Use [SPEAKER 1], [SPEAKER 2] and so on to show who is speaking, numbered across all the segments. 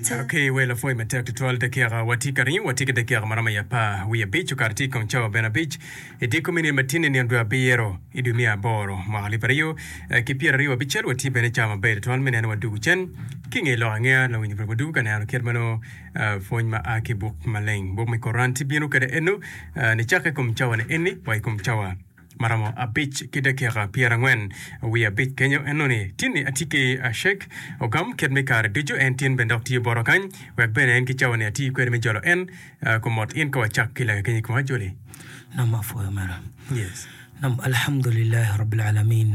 [SPEAKER 1] Okay, well, foi matek tutual de kera watikari watika de kera marama ya pa we beach karti kong chawa bena beach ediko mini matine ni andua biero idumia boro mahali pario kipira riwa bichel wati bene chama bere tual mene anwa dugu chen kinge lo angea la wini verbudu kana ano kermano foi ma aki buk maleng buk mi koranti bienu kada enu ni chake kum chawa ne eni wai kum chawa maramo a beach kida kera piera ngwen we a beach kenyo enoni tini atike a shek ogam kedme kar dijo en tin ben dokti borokan wek ben en kichawane ati kwere me jolo en komot in ko chak kila kenyi ko joli
[SPEAKER 2] nama fo mara
[SPEAKER 1] yes
[SPEAKER 2] nam alhamdulillah rabbil alamin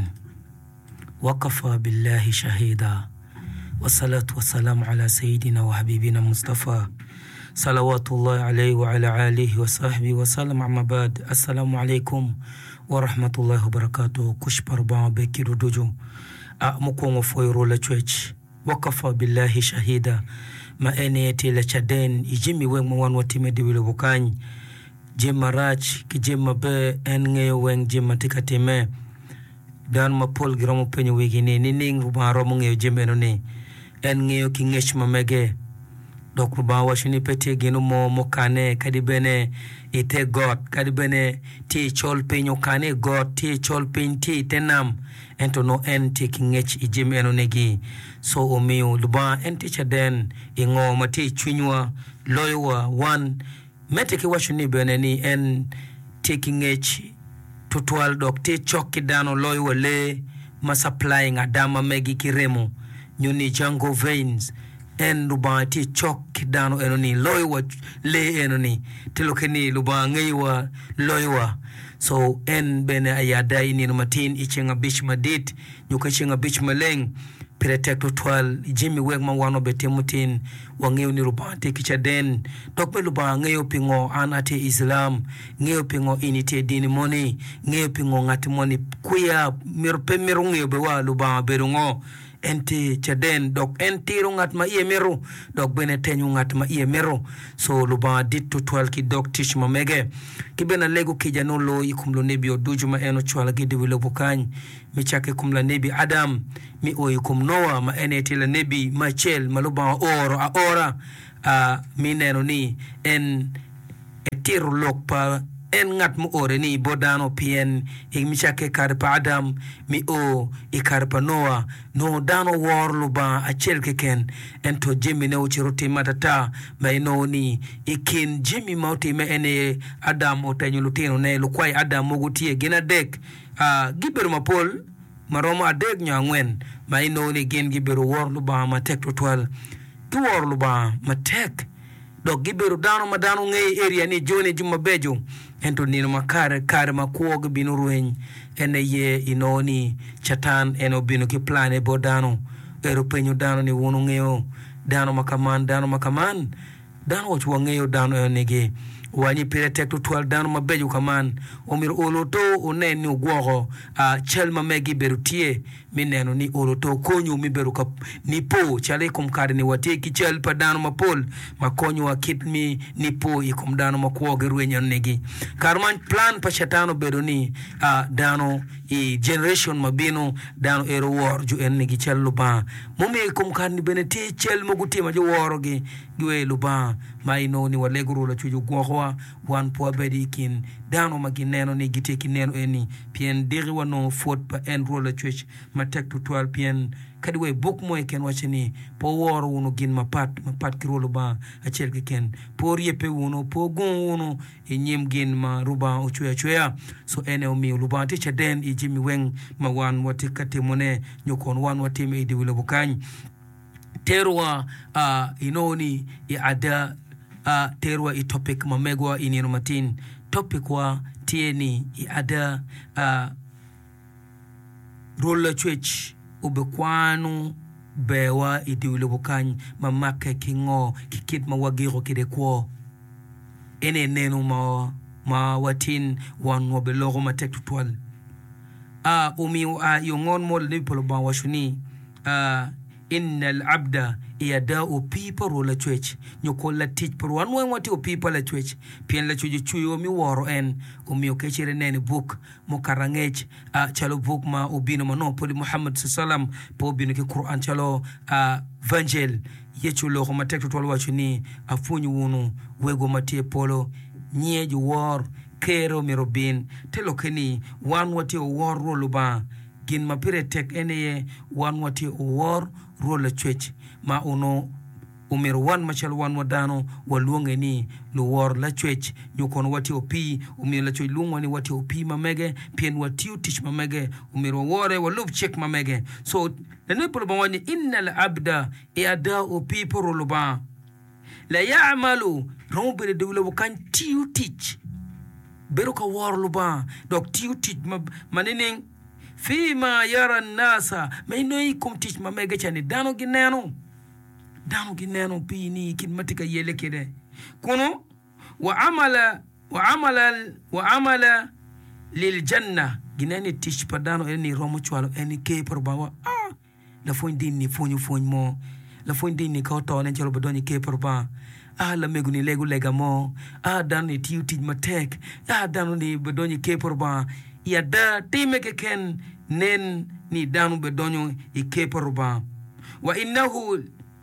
[SPEAKER 2] waqafa billahi shahida wassalatu wassalamu ala sayidina wa habibina mustafa salawatullahi alayhi wa ala alihi wa sahbihi wa sallam amma ba'd assalamu alaikum wa rahmatullahi wa barakatuh kushpar ba bekiru dojo a mukongo foyro la church waqafa billahi shahida ma enete la chaden ijimi wen mo wan watime de wilo bokany jemarach ki jema be en ngeyo wen jema tikateme dan ma pol gramo penyo wegine ni ning rubaro mo ngeyo jemeno ne en ngeyo ki ngesh ma mege dok ba washini pete gino mo kane kadi bene ite god kadi bene ti chol penyo kane god ti chol pen ti tenam ento no en taking ngech ijim eno negi so o miu luba enti chaden ingo mati chwinywa loywa one meteke washini bene ni en taking ngech tutual dok ti chokki dano loywa le ma supplying adama megi kiremo nyuni jango veins en lubati chok dano enoni loywa le enoni telokeni luba ngeywa loywa so en bene ayada ini matin ichenga beach madit nyuka chenga beach maleng protecto twal jimi wegma wano betemutin wangeyo ni lubati kichaden dokbe luba ngeyo pingo anate islam ngeyo pingo inite dini moni ngeyo pingo ngati moni kuya mirpe mirungeyo bewa luba berungo enti chaden dok enti rungat ma iemero dok bene tenyu ngat ma iemero so luba dit to 12 ki dok tish ma mege ki bena lego ki janolo ikumlo nebi oduju ma eno chwala gidi wilo bukany mi chake kumla nebi adam mi o ikum noa ma eneti la nebi ma chel ma luba oro a ora mi neno ni en etiru lokpa en ngat mu ore ni bodano pien mi chake karpa adam mi o ikarpa noa no dano worlu ba a chelkeken ento jimi ne uchiruti matata mai no ni ikin jimi mauti me ene adam o tanyulutino ne lukwai adam mogutie gina dek giberu mapol maromo adek nyangwen mai no ni gen giberu worlu ba matek total tu worlu ba matek dok giberu dano madano ngei area ni jone juma bejo ento nino makare kare makuoge binu rueny ene ye inoni chatan eno binu ki plane bodano ero penyo dano ni wono ngeo dano makaman dano wachwa ngeo dano enege wani pire tekto 12 dano mabeju kaman omir oloto oneni ugwogo chelma megi berutie mineno ni oloto konyu mi beruka nipo chale kumkare ni watie ki chel pa dano mapol makonyu wakit mi nipo ikum dano makwoge ruenyo negi karman plan pa chatano beruni dano i generation mabino dano ero war ju enegi chel luba mumi kumkare ni beneti chel moguti majo woroge giwe luba maino ni waleguru la chuju gwogo wan po bedi kin dano magineno ni gite kineno eni pien diri wano fort pa en rola church matek to 12 pien kadiwe book mo ken wachini po woro wono gin mapat ki rolo ba achel ken po riepe wono po gon wono nyem gin ma ruba o chuya so ene o mi ruba ti chaden i jimi wen ma wan wati kate mone nyokon wan wati me di wilo bukany terwa inoni i ada terwa i topic mamegwa inino matin topic wa tieni i ada rola church ubekwanu bewa idiwile bukany mamake kingo kikit mawagiro kidekwo ene nenu ma watin wan wabelogo matek tutwal umi yongon mol ne polo ba washuni innal abda yada'u people rola church nyoko la teach por wan wati o people la church pien la chuju chuyo mi woro en umi o kechere nene book mo karangech chalo book ma obino ma no poli muhammad sallam po bino ke quran chalo evangel yechu lo ma tek to wachu ni afunyu wunu wego matie polo nyeju wor kero mirobin telo keni wan wati wor roluba gin mapire tek eneye wan wati wor rola chwech ma uno umero wan machal wan wadano waluonge ni lo wor la chwech nyukon wati opi umero la chwech luongo ni wati opi mamege pien wati utich mamege umero wore walup chek mamege so lene polo bawani innal abda ada opi poroluba la ya'malu rombere de lo kan tiu teach beru ka wor luba dok tiu teach manene fima yara nasa mainoi kum teach mamege chani dano gineno pini kin matika yele kede kuno wa amala lil janna ginani teach padano eni romo chwalo eni ke porbawa la fondini fonyu mo la fondini ka to ne chalo bodoni ke porba la meguni legu legamo dan ni tiu teach matek dan ni bodoni ke porba ya da timeke ken nen ni danu bedonyo ke porba wa innahu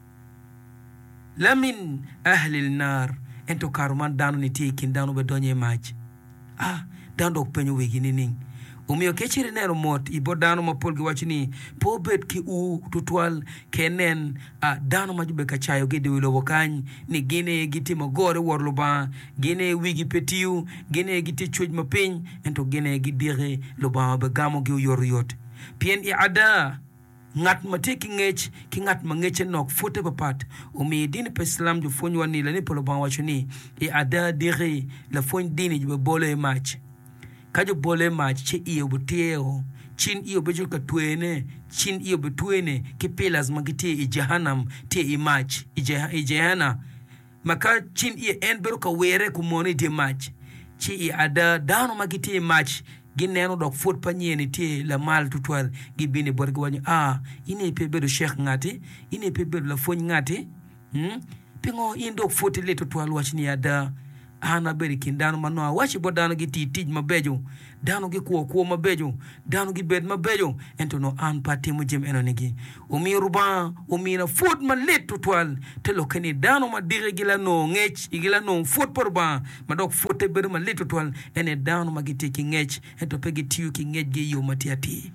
[SPEAKER 2] lamin ahli al-nar ento karuman danu ni tikin danu be donye match dando penyo wegini ning umio kechiri nero mot ibo danu mapolgi wachini po bet ki tutwal kenen danu majube kachayo gede wilo wakany ni gine giti magore warloba gine wigi petiu gine giti chuj mapiny ento gine gidire loba begamo gi uyoriyot pien ada ngat mateki ngech ki ngat mangeche nok fote papat umi dini pe islam ju fonyo wani la ni polo ban wachuni ada dire la fonyo dini ju bole match kajo bole match che iyo buteo chin iyo beju ka tuene chin iyo betuene ki pelas magite i jahannam te i match i jahana maka chin iyo enberu ka were ku moni de match chi ada dano magite match gineno dok fot panyeni tie la mal tutwal gibini borgo wani ine pebedo sheikh ngati ine pebedo la fon ngati pingo indok fot le tutwal wachni ada ana beri kindano mano wachi bodano giti tij mabejo dano gi ko mabejo dano gi bed mabejo ento no an pati mo jem enonigi umi ruba umi na fot ma let tutwal telo keni dano ma dire gila no ngech igila no fot porba ma dok fote ber ma let tutwal ene dano ma giti ki ngech ento pegi tiu ki ngech gi yo matiati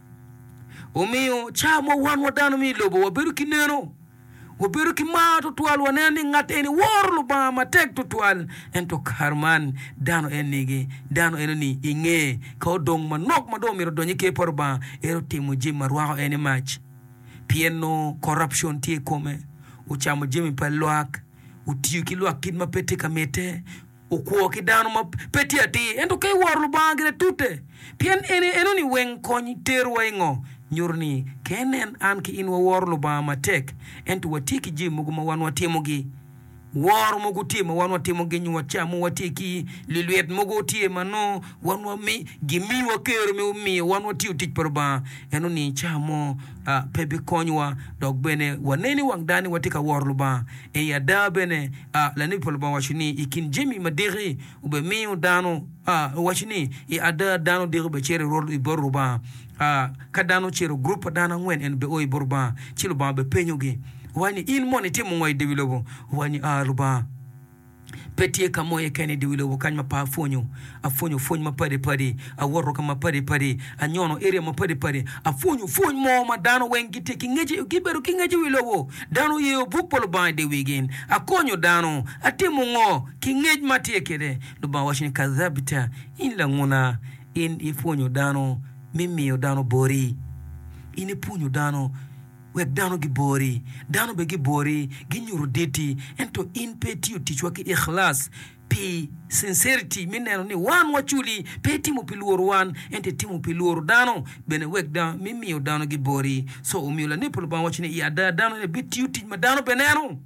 [SPEAKER 2] umi o chamo wan wadano mi lobo waberu kineno waberu ki ma tutwal wanani ngateni worlu ba matek tutwal ento karman dano enigi dano enoni inge ka dong manok mado miro donyi ke porba ero timu jima ruaho eni match pieno corruption tie kome uchamo jimi palwak utiu ki lwak kid mapete kamete ukuo ki dano mapete ati ento ke worlu ba ngire tute pien enoni wen konyi terwa ingo nyurni kenen an ki inwa worlu ba matek ento watiki ji muguma wan watimogi war mugu timo wan watimogi nywa chamu watiki lilwet mugu timo no wan wami gimi wakero mi wan watiu tich porba eno ni chamo pebi konywa dog bene waneni wangdani watika worlu ba ya da bene lani porba washini ikin jimi madiri ube mi dano washini ada dano diri bechere rolu iboru ba kadano chero group dana ngwen en be oy borba chilo ba be penyogi wani in monite mo ngoy dewilobo wani ruba petie kamoye kene dewilobo kanyma pa fonyo ma pade aworo kama pade anyono area ma pade afonyo mo madano wengite kingeje giberu kingeje wilobo dano yeyo bukpolo ba de wegen akonyo dano atimo ngo kingeje matie kede do ba washini kadhabita in la nguna in ifonyo dano mimi o dano bori ine punyo dano wek dano gi bori dano be gi bori gi nyuru deti ento in peti tichwa ki ikhlas pi sincerity mineno ni wan wachuli peti mo piluoro wan ente timu piluoro dano bene wek dano mimi o dano gi bori so umiola ne polo ban wachini ya dano ne biti ma dano beneno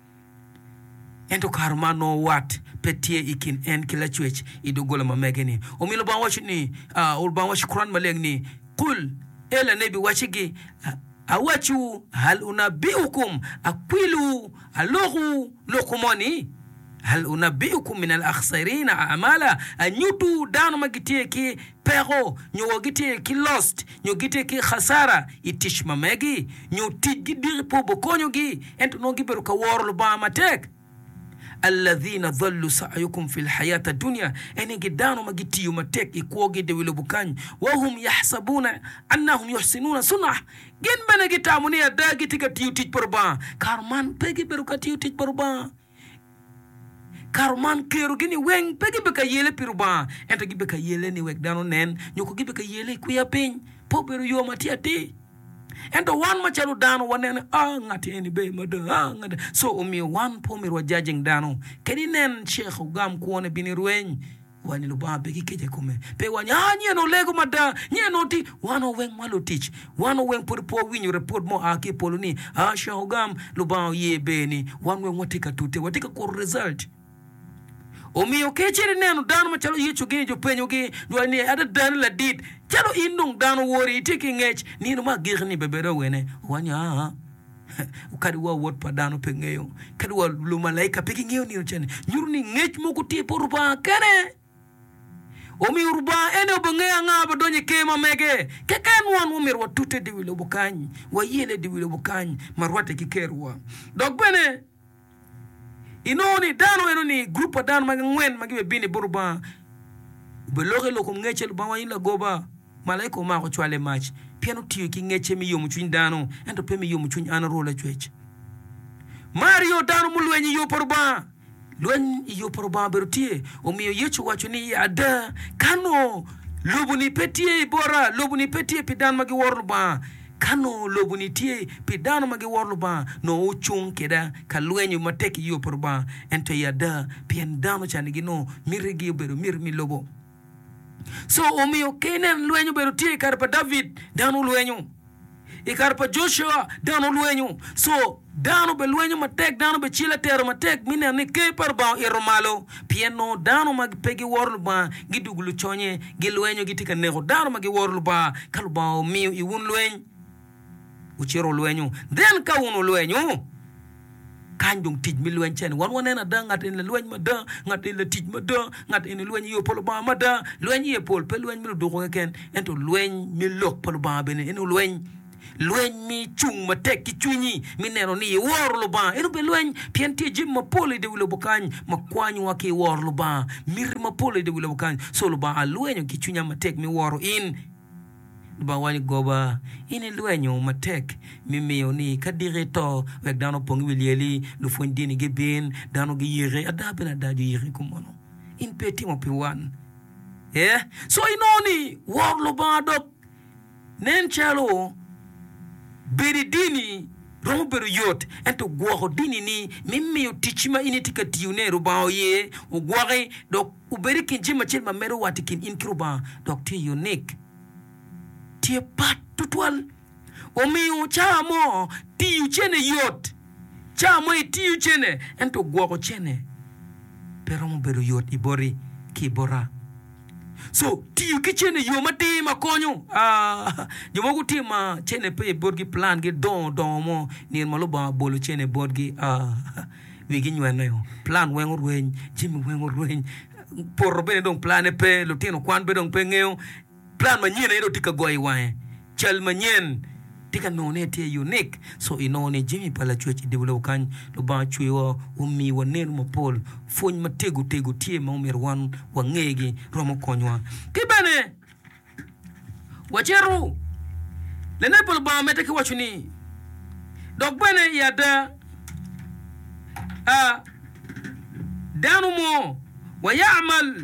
[SPEAKER 2] ento karmano wat petie ikin en kila chwech idogola mamegeni umilo ban wachini ul ban wachi Quran malegni qul ela nabi wachigi awachu hal unabiukum akwilu alohu lokumoni hal unabbiukum min al-akhsarina a'mala anyutu dano magitie ki pero nyo gitie ki lost nyo gitie ki khasara itishma megi nyo tigidi po bokonyo gi ento no giberu ka worlo ba matek alladhina dhallu sa'yukum fil hayata dunya ene gidano magitiyo matek ikuoge de wilo bukany wa hum yahsabuna annahum yuhsinuna sunah gen bana gitamuni ya dagi tigatiyo tij porba karman pegi beru katiyo tij porba karman kero gini weng pegi beka yele piruba ento gibeka yele ni wek dano nen nyoko gibeka yele kuya piny po beru yo matiati ento wan machalo dano wanen ngati eni be mada ngada so umi wan po mirwa judging dano kedi nen sheikh ugam kuone bini rueny wani luba begi keje kume pe wani nye no lego mada nye no ti wano weng malo teach wano weng po winyu report mo aki poluni sheikh ugam luba ye beni wan weng watika tute watika ko result umi okechiri neno dano machalo yichu gini jo penyo gi wani ada dano la dit chalo indung dano wori itiki ngech nino ma girni bebera wene wani ukadi wa wot pa dano pe ngeyo kadi wa lumalaika peki ngeyo nino chene nyurni ngech moku tie poruba kene omi urba ene obongeya ngaba donye kema mege keken wan umir wa tute diwile bukanyi wa yele diwile bukanyi marwate kikerwa dog bene inoni dano enoni grupo dano magangwen magibe bini burba beloge lokum ngeche luba wa ila goba malaiko ma ko chwale match piano tiyo ki ngeche mi yomu chuny dano ento pe mi yomu chuny ana rola chwech Mario dano mulwenyi yo porba lwen yo porba berutie omiyo yechu wacho ni ada kano lobuni petie bora lobuni petie pidan magi worba kano lobuni tie pidano magi worba no uchung keda kalwenyu mateki yo porba ento yada piendano chanigino mirigi beru mirmi lobo so omiyo kenen lwenyu beru tie karpa David dano lwenyu ikarpa Joshua dano lwenyu so dano be lwenyu matek dano be chila tero matek mine ni ke parba iromalo pieno dano mag pegi worluba gidugulu chonye gilwenyu gitika nego dano magi worluba kaluba omiyo iwun lwenyu uchero lwenyu then ka unu lwenyu kanjung tij mi lwen chen wan wanena da ngat en lwen mada ngat en tij mada ngat en lwen yo polo ba mada lwen ye pol pe lwen mi do ko ken ento lwen mi lok polo ba bene en lwen mi chung matek ki chunyi mi neno ni worlo ba eno be lwen pienti jim ma pole de wilo bokany ma kwanyu wa ki worlo ba mir ma pole de wilo bokany so lo ba lwen ki chunya matek mi woro in ba wani goba ine lwenyo matek mimiyo ni kadire to wek dano pongi wilieli lu fondini ge ben dano ge yire adabe na daju yire kumono in peti mo pi wan so inoni worlo ba dok nen chalo beri dini romberu yot ento gwaho dini ni mimiyo tichima ini tikatiyu ne rubao ye ugware dok uberi kinjima chilma mero watikin inkruba dok ti unique tie pat tutwal omiyo chamo tiyu chene yot chamo tiyu chene ento gwago chene pero mo beru yot ibori kibora so tiyu ki chene yo mati makonyo jomogu tima chene pe borgi plan ge don mo ni maloba bolo chene borgi wigi nywana yo plan wengur wen jimi wengur wen por bene don plan pe lutino kwan be don pe ngeo plan manyen ero tika goy wae chal manyen tika none te unique so inone jimi pala chwechi develop kan lo ba chwewa umi wanenu mapol fony mategu tie ma umer wan wangegi romo konywa kibane wacheru lenepol ba meteke wachuni dok bane yada danu mo wa ya'mal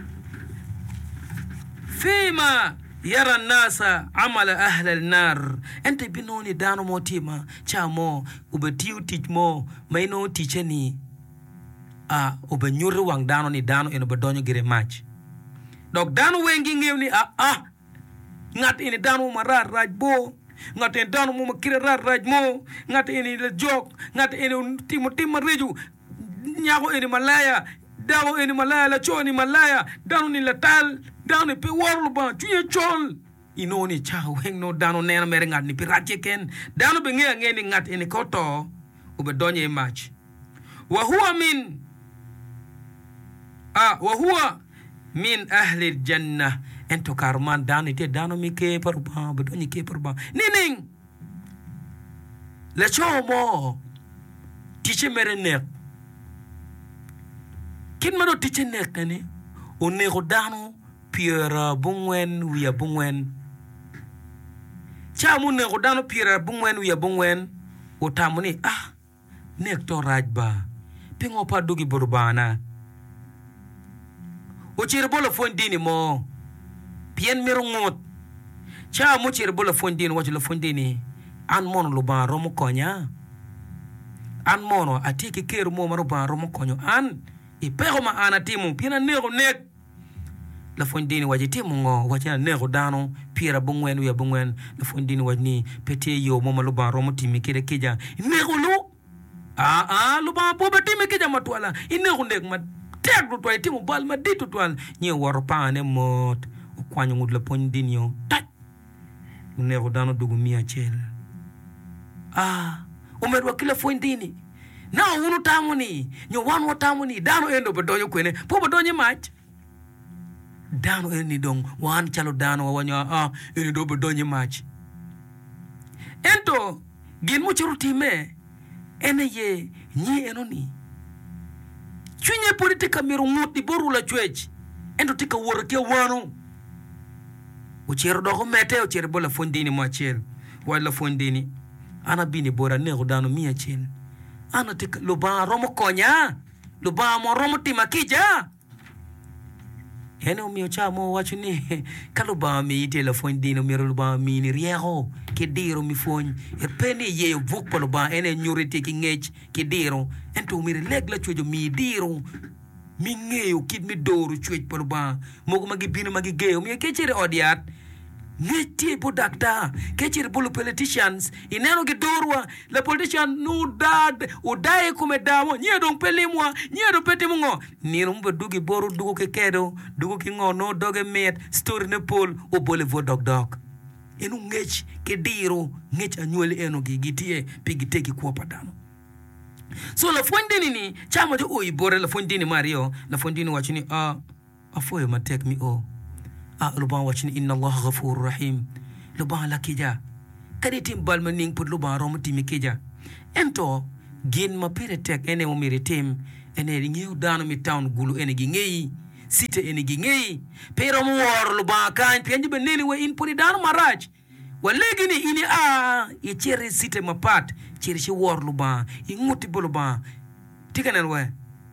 [SPEAKER 2] فيما يرى الناس عمل أهل النار أنت بنوني دانو موتيما چامو وبتيو تيجمو ماينو تيجني وبنيور وان دانو ني دانو إنو بدونيو غيري ماج دوك دانو وينجي نيوني ngat ini danu marar rajbo ngat ini danu mo makira rajmo ngat ini le jok ngat ini tim reju nyago ini malaya dawo ini malaya la choni malaya danu ni latal danu pe worlo ba tuye chol inoni cha weng no danu nena mere ngat ni pirache ken danu be nge ni ngat ini koto ube donye match wa huwa min wa huwa min ahli aljanna ento karman dano te dano mi ke parba bedoni ke parba nining le chomo tiche mere nek kin maro tiche nek ne o nego dano piera bungwen wiya bungwen chamu nego dano piera bungwen wiya bungwen o tamuni nek to rajba pingo pa dugi burbana o chire bolo fondini mo pien mirungut cha mo chire bolo fondini wajlo fondini an mono lo ba romo konya an mono atiki keru mo maro ba romo konyo an e pero ma anatimu pina nego nek la fondini wajiti mo ngo wajina nego dano pira bungwen ya bungwen la fondini wajni pete yo mo malo ba romo timi kede kija nego lo lo ba bo timi kija matwala nego nek ma tek do toy timu bal ma ditu twal ni wor paane mot kwanyu ngud la pondin yo tak ne ro dano dugu mi achel o merwa kila fondini na unu tamuni nyo wan wo tamuni dano endo bedonyo kwene po bedonyo mach dano eni dong wan chalo dano wanya eni do bedonyo mach ento gin mo churutime ene ye ni enoni chunye politika miru muti boru la chwej endo tika worke wano o chero do mete o chero bola fondini mo achel wala fondini ana bini bora ne rodano mi achel ana tika lo ba romo konya lo ba mo romo timakija ene o mio chamo wachuni kalo ba mi ite la fondini miru lo ba mi ni riero ke diro mi fon e peni ye vuk palo ba ene nyurite ki ngech ke diro ento mi leg la chwejo mi diro mi ngeyo kid mi doru chwej palo ba mogo magi bino magi geyo mi kechere odiat ngeti po dakta kechere bolo politicians ineno ge dorwa la politician no dad o dae come damo nyedo pelimwa nyedo petimungo ni rumbe dugi boru dugo ke kedo dugo ki ngo no doge met story ne pol o bole vo dog enu ngech ke diro ngech anyole eno gigitie pigiteki kwa padano so la fondini ni chama jo oibore la fondini mario la fondini wachini afoyo matek mi luban wachini inna allah ghafurur rahim luban lakija kaditim balmaning put luban romati mi kija ento gin ma pere tek ene mo miritim ene ngiu dano mi town gulu ene gi ngeyi site ene gi ngeyi pero mo wor luban kan penji be neni we in puri dano maraj walegini ini e chere site mapat chere shi wor luban i nguti boluban tikanen we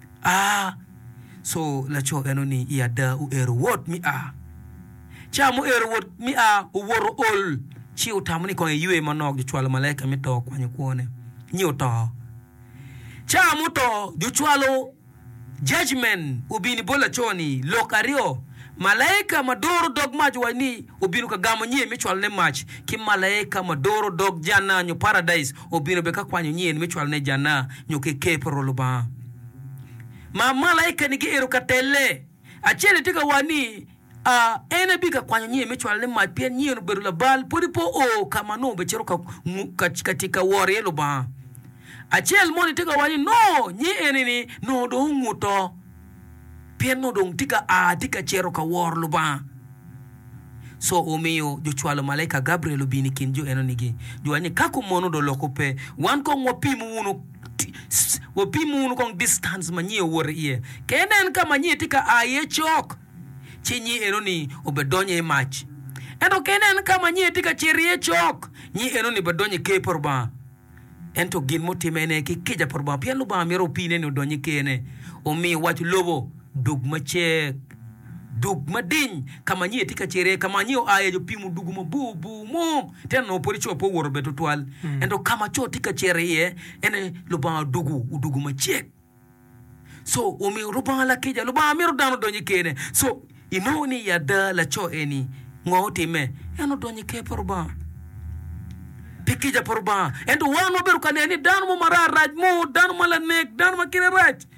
[SPEAKER 2] so la cho enoni ya da u what mi chamu what mi u wor ol chi utamuni ko yue manog di chwalo malaika mi to kwanye kuone nyi to chamu to di chwalo judgment ubini bola choni lokario malaika madoro dog maj wani obinu ka gamo nyie mi chwal ne mach ki malaika madoro dog jana nyo paradise obinu be ka kwanyo nyie mi chwal ne jana nyo ke kepro ba ma malaika ni ke eru ka tele achele tika wani ene bi ka kwanyo nyie mi chwal ne mach pien nyie no beru la bal podipo kama no be chero ka katika wore lo ba achel moni tika wani no nyie ene ni no do nguto pieno dong tika tika chero ka wor luba so omeo jo chwalo malaika Gabriel bini kinjo enonigi jo anye kako mono do lokope wan ko ngopimu uno kong distance manye wor iye kenen kama nye tika aye chok chinyi enoni obedonye match endo kenen kama nye tika cherie chok nyi enoni bedonye ke porba ento gin motimene ki kija porba pieno ba mero pine no donye kene omi wat lobo dugma che dugma din kama nyie tika chere kama nyio aye jo pimu duguma bu mo tenno pori chopo worbe to twal endo kama cho tika chere ye ene luba duguma che so omi ruba la kija luba mero dano donye kene so inoni ya da la cho eni ngote me eno donye ke porba pikija porba endo wano beru kaneni dano mo mara raj mo dano mala nek dano makire raj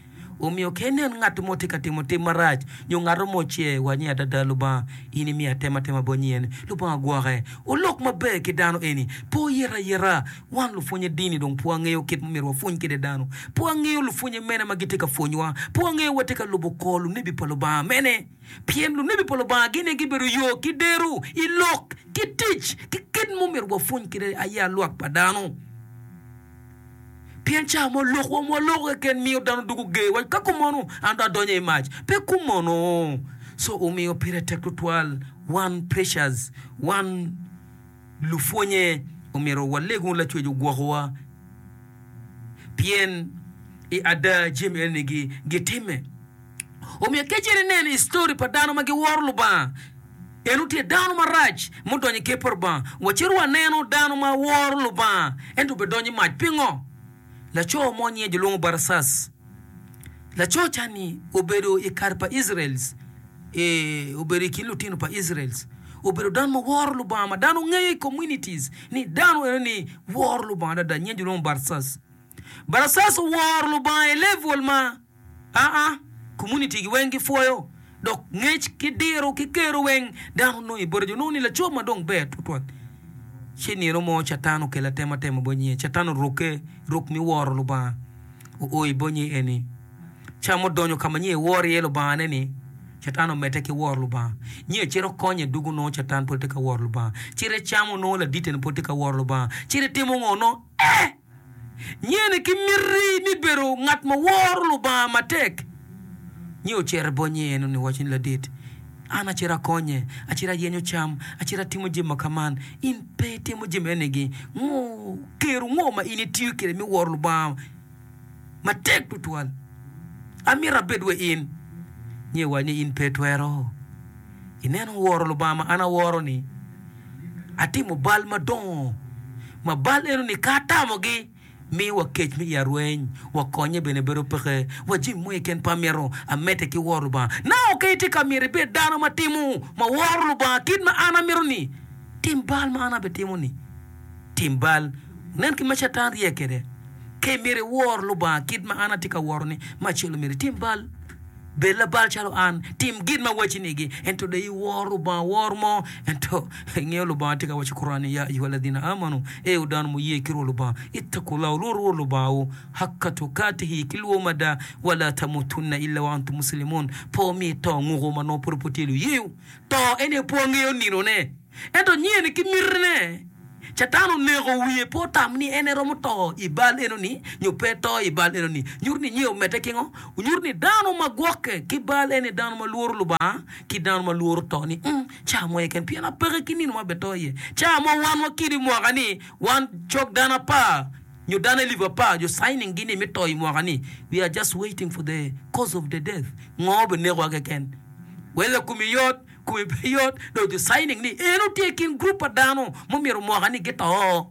[SPEAKER 2] Omio kenen ngat mo tika timote maraj nyo ngaro mo che wani adada luba ini mi atema bonyien luba gware o lok mabe ke dano eni po yera wan lu fonye dini dong po ngeo kit miro fonye ke dano po ngeo lu fonye mena magite ka fonywa po ngeo wateka lubo kolu nibi poloba mene pien lu nibi poloba gine giberu yo kideru ilok kitich kit mo miro fonye ke aya luak padano piancha mo loko ken mi dano dugu ge wa kakumono anda donye image pe kumono so umi opere tekutwal one pressures one lufonye umiro walegu la chweju gwawa pien e ada jim enigi getime umi kejere nene story padano magi worlu ba enuti dano maraj mo donye keporba wachiru neno dano ma worlu ba endu be donye maj pingo la cho monye jolong barasas la cho chani obero ikarpa Israels obero kilutino pa Israels obero dan mo worlu ba ma dano ngay communities ni dano ni worlu ba da nye jolong barasas worlu ba level ma community gi wengi foyo dok ngech kidero kikero weng dano no iborjo no ni la cho ma dong be tutwat chini romo chatano ke la tema bonye chatano rok mi wor lu ba o bonye eni chamo donyo kama nye wor yelo ba neni chatano mete ke wor lu ba nye chiro konye dugu no chatan politika wor lu ba chire chamo no la diten politika wor lu ba chire timo ngono nye ne kimiri ni bero ngat mo wor lu ba matek nye o chere bonye eno ni wachin la dit ana chira konye achira yenyo cham achira timo jima kaman in pe timo jima enegi ngo keru ngo ma ini tiu kere mi worlu ba ma tek tutwal amira bedwe in nye wanye in pe twero ineno worlu ba ma ana woro ni atimo bal ma don ma bal eno ni kata mogi mi wa kech mi yarwen wa konye bene bero peke wa jim mo ken pamero amete ki worba na o kete kamire be dano matimu ma worba kid ma ana mironi timbal ma ana betimu ni timbal nen ki machatan yekede ke mire worba kid ma ana tika worni ma chelo mire timbal bella bal chalo an tim gid ma wachinigi ento de worba wormo ento ngelo ba tika wachi qur'ani ya ayyuhalladhina amanu udan mu yekiro luba ittaqullahu luba hakka tukatihi kilwa mada wala tamutunna illa wa antum muslimun po mi to ngugo mano propotelu yu to ene po ngiyo nino ne ento nyene kimirne chatano nego wiye potam ni ene romoto ibal eno ni nyupeto ibal eno ni nyurni nyeo metekingo nyurni dano magwoke kibal ene dano maluor luba ki dano maluor to ni chamo eken piana pere kinin ma betoye chamo wan wakiri mwagani wan chok dana pa nyu dana liver pa jo signing gini metoy mwagani we are just waiting for the cause of the death ngobe nego again wele kumiyot kumipeyot do the signing ni eno taking group adano momiro mwagani geto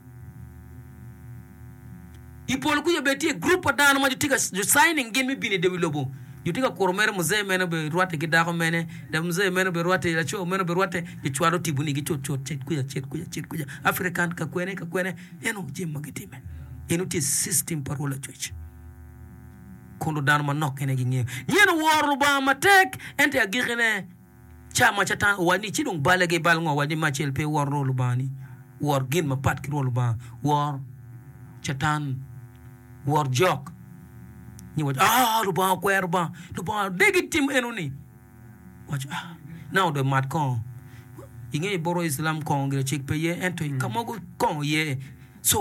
[SPEAKER 2] ipol ku yobeti group adano ma jutika signing gimi bini de wilobo jutika koromere muzee meno be ruate gidako mene da muzee meno be ruate la cho meno be ruate gichwaro tibuni gichot chet kuya african ka kwene eno jimma gitime eno ti system parola church kondo dano ma nokene gi nyeno woru ba matek ente agirene chama chatan wani chidong balage balngo wani machel pe wor lubani wor gin ma pat ki luba wor chatan wor jok ni wat luba kwerba luba degitim enuni watch now the mat kon inge boro islam kon gre chik pe ye ento kamogo kon ye so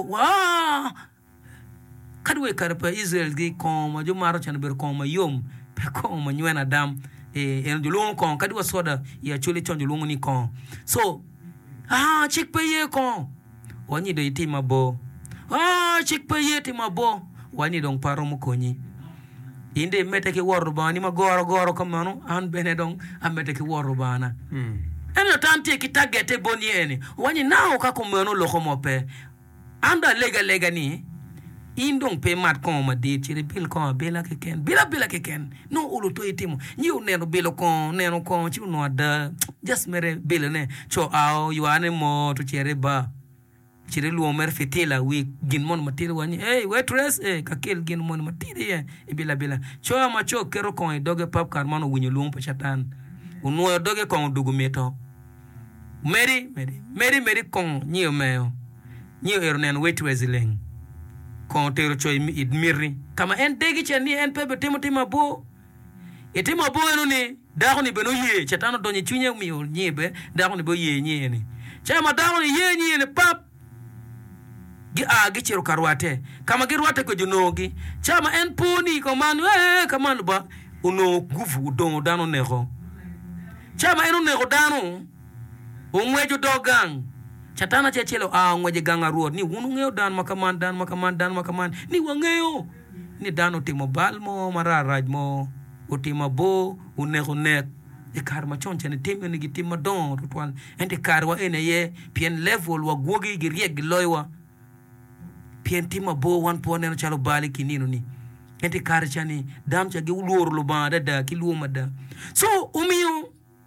[SPEAKER 2] kadwe karpa Israel gi kon ma jo maro chan ber kon ma yom pe kon ma nyena dam en julung kon kadwa soda ya chole chon julung ni kon so chik pe ye kon wani de iti mabo chik pe ye ti mabo wani dong paro mo konyi inde mete ke worba ni ma goro kamano an bene dong amete ke worba na eno tante ki tagete boni eni wani nao ka ko meno loko mo pe anda lega ni indong pe mat kon ma de chire bil kon bela ke ken bila ke ken no ulu to itimo nyu neno bilo kon neno kon chi no ada just mere bil ne cho ao yuane mo to chere ba chire luo mer fitila wi gin mon matira wani waitress ka kel gin mon matira ye bila cho ma cho kero kon doge pap karmano winyo luo pa chatan unuo doge kon dugu meto meri kon nyio meo nyio ernen waitress leng kon tero cho idmirri kama en degi chani en pebe timo bo etima bo eno ni dago ni beno ye chatano donye chunye mi nyebe dago ni bo ye nye ni chama dago ni ye nye ni pap gi chero karwate kama girwate ko junogi chama en poni ko man kaman ba uno gufu don dano nego chama eno nego dano umwejo dogang chatana chechelo ngweje ganga ruot ni unu ngeo dan makaman ni wangeo ni dano timo balmo mararaj mo utima bo unego nek e karma chonche ne timo ni gitima don rutwal ente karwa ene ye pien level wa gwogi girieg loywa pien tima bo wan pone no chalo bali kinino ni ente karchani dam cha gi ulor lo banda da ki luma da so umiyo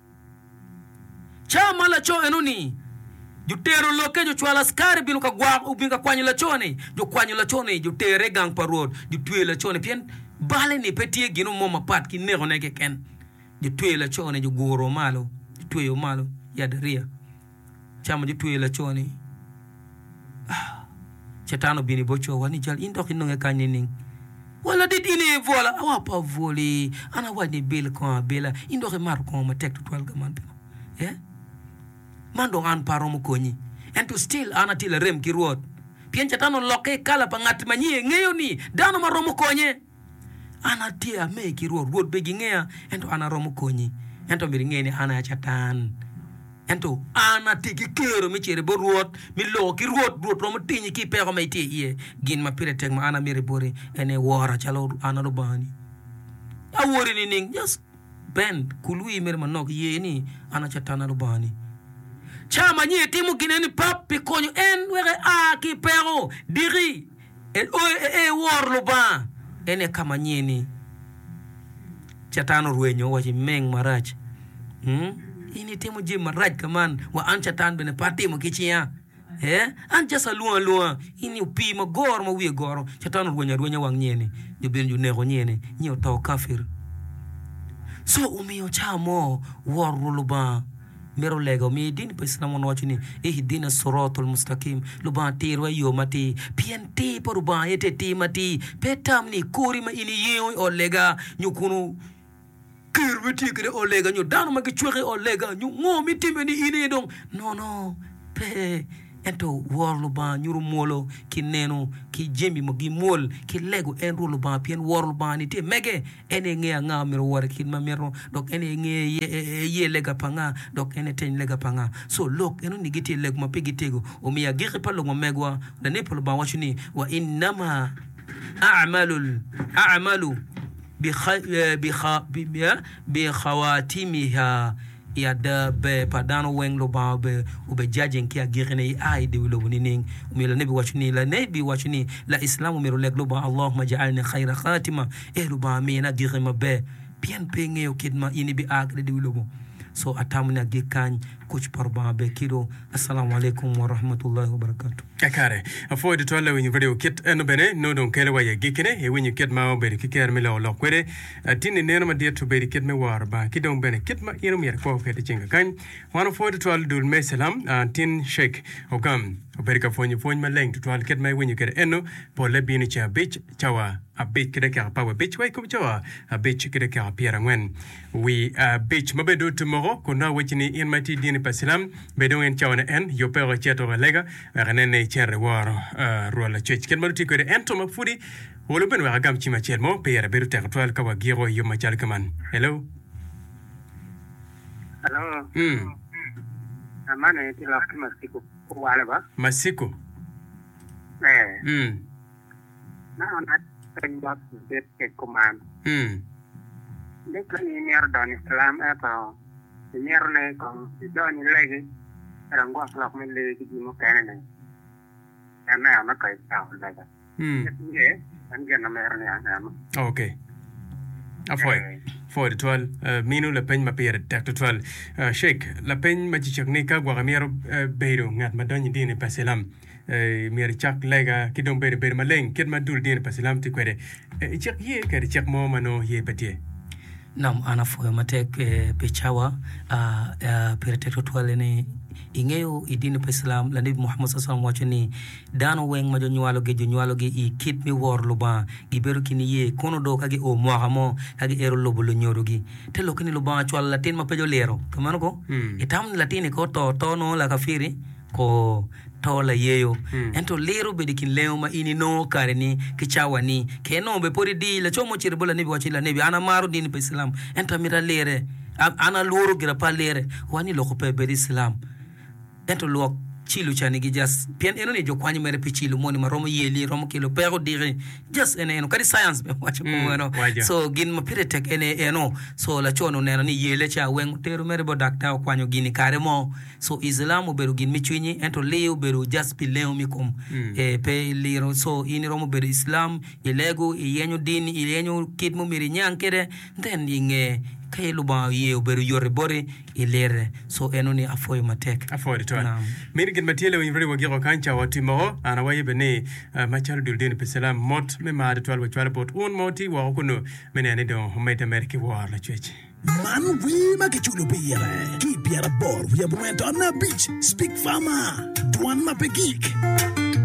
[SPEAKER 2] cha mala cho enoni jutero loke jo chwala skari binu ka gwa ubinga kwanyu la chone jo kwanyu la chone jo tere gang parod jo tue la chone pien bale ni petie gino moma pat ki nego neke ken jo tue la chone jo goro malo jo tue yo malo ya daria chama jo tue la chone chetano bini bocho wani jal indo kinonge kanyining wala dit ini vola awapa voli ana wani bel ko bela indo ke mar ko ma tek to 12 gaman mando an paro mo konyi and to still ana til rem ki ruot pien chatano loke kala pangat manyie ngeyo ni dano maromo konye ana tia me ki ruot be ngea ento ana romo konyi ento mi ngeni ana chatan ento ana tiki kero mi chere boruot mi lo ki ruot romo tinyi ki pe ko mai tie ye gin ma pire tek ma ana mi rebori ene wora chalo ana no bani awori ni ning just ben kului mer manok ye ni ana chatana no bani chama nye timu gineni papi konyo en were ki pero diri wor lo ba ene kama nyeni chatano ruenyo wachi meng marach ini timu jim marach kaman wa an chatan bene pati mo kichia an jasa lua ini upi ma gor ma wie goro chatano ruenya wang nyeni jo ben ju nego nyeni nyo to kafir so umiyo chamo wor lo ba mero lego mi din pa islam no wachini ihdina siratal mustaqim lubantir wa yomati pienti poruba ete timati petam ni kuri ma ini yeyo olega nyukunu kirwiti kire olega nyu danu ma gichwe olega nyu ngomi timeni ini dong no pe ento worlu ba nyuru molo ki nenu ki jembi mo gi mol ki lego en rulu ba pien worlu ba ni te mege ene nge nga mero war ki ma mero dok ene nge ye lega panga dok ene ten lega panga so lok eno ni giti leg ma pigitego o mi agiri palo mo megwa da ne polo ba wachuni wa innama a'malu bi khawatimiha ya da be padano weng lo ba be ube judging ki agirene ai de lo ning mi la nabi wachuni la islamu mi leg lo ba allahumma ja'alni khayra khatima lo ba mi na girema be bien penge o kidma ini bi agre de lo so atamna gikan coach parba be kido assalamu alaikum wa rahmatullahi wa barakatuh
[SPEAKER 1] akare afo de tola when you video kit eno bene no don kele wa gikine when you kit ma be kiker mi lo kwere tini neno ma dia to be kit me war ba kidon bene kit ma ino mi ko fe de jinga kan one of the 12 dul mesalam tin sheikh ogam oberika fonyi ma leng to 12 kit me when you get eno po le bini cha beach chawa a beach kide ka pa beach wai ko chawa a beach kide ka piera ngwen we beach mabedo tomorrow kuna wechini in my dini pasilam bedo en chawana en yo pero cheto lega ranene cherre war rola chech ken maruti ko de ento mafudi wolo ben wa gam chima chelmo pere beru territoire ka wa giro yo ma chal kaman hello
[SPEAKER 3] amane ti la masiku wala ba
[SPEAKER 1] masiku
[SPEAKER 3] na ona tenba de ke command de kan ni don islam apa ni ne ko don legi rango aslak me legi di mo kanene ana na kai ta daga ye an gena mer ne ana
[SPEAKER 1] okay afoy for the 12 minu la pen ma pere tak 12 sheikh la pen ma ci chakni ka gwa gamero beiro ngat ma don dini paselam mier chak lega kidong ber maleng ket madul din pasilam ti kwede chak ye ka chak mo mano ye patie
[SPEAKER 2] nam ana fo matek pechawa perteto twalene ingeyo idini Islam la nabi Muhammad sallallahu alaihi wasallam dano weng ma nyualo ge I kit mi wor luba giberu kini ye kono do kage o moagamo kage ero lobo lo nyorogi te lokini luba chwal latin ma pejo lero kamano ko itam latini ko to no la kafiri ko to la yeyo ento lero be dikin leo ma ini no kareni kichawa ni keno be pori di la chomo chirbola nabi wachila nabi ana maru dini Islam ento mira lere ana loro gira pa lere wani loko pe be Islam ento lo chilu chani gi just pien eno ni jo kwani mere pichilu moni ma romo yeli romo kilo pero dire just eno kadi science be wacho ko so gin ma pire tek eno so la chono neno ni yele cha wen teru mere bo dakta kwanyo gini kare mo so Islam beru gin mi chwini ento leo beru just pi leo mi kom pe liro so ini romo beru Islam ilego yenyo dini yenyo kitmo miri nyankere then inge kay luba ye beru yore bore ilere so enoni afoy matek
[SPEAKER 1] afoy to mirgin matele wi veri wagiro kancha watimo ana waye bene machal dulden pesalam mot me ma de twalwa twala bot un moti wa kuno menene do meta merki war la cheche
[SPEAKER 4] man wi ma ke chulo biere ki biere bor wi abumento na beach speak fama duan ma pekik